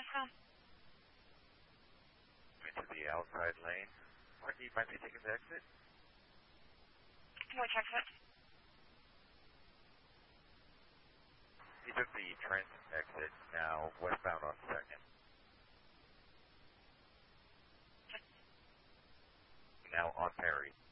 westbound. Into the outside lane. What, you might be taking the exit? Which exit? You took the Trent exit, now westbound on 2nd. Now on Perry.